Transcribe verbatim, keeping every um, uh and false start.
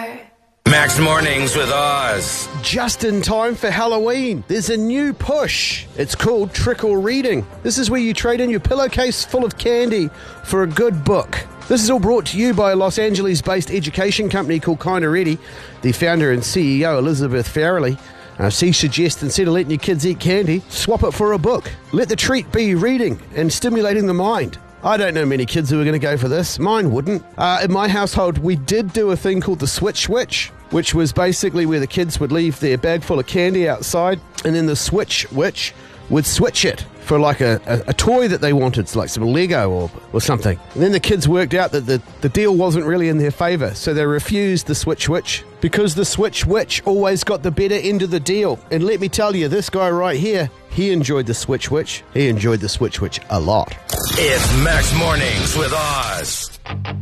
Max Mornings with Oz. Just in time for Halloween, there's a new push. It's called Trick or Reading. This is where you trade in your pillowcase full of candy for a good book. This is all brought to you by a Los Angeles-based education company called Kinda Ready. The founder and C E O, Elizabeth Farrelly, uh, she suggests instead of letting your kids eat candy, swap it for a book. Let the treat be reading and stimulating the mind. I don't know many kids who are going to go for this. Mine wouldn't. Uh, in my household, we did do a thing called the Switch Witch, which was basically where the kids would leave their bag full of candy outside, and then the Switch Witch would switch it for like a, a, a toy that they wanted, so like some Lego or, or something. And then the kids worked out that the, the deal wasn't really in their favour, so they refused the Switch Witch because the Switch Witch always got the better end of the deal. And let me tell you, this guy right here, he enjoyed the Switch Witch. He enjoyed the Switch Witch a lot. It's Max Mornings with Oz.